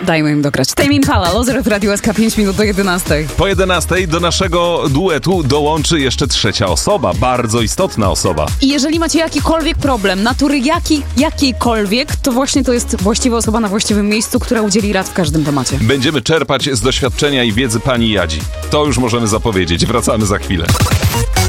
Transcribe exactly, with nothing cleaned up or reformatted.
Dajmy im dograć. Tame Impala, Loser w Radio S K, pięć minut do jedenastej. Po jedenastej do naszego duetu dołączy jeszcze trzecia osoba, bardzo istotna osoba. I jeżeli macie jakikolwiek problem, natury jaki, jakiejkolwiek, to właśnie to jest właściwa osoba na właściwym miejscu, która udzieli rad w każdym temacie. Będziemy czerpać z doświadczenia i wiedzy pani Jadzi. To już możemy zapowiedzieć. Wracamy za chwilę.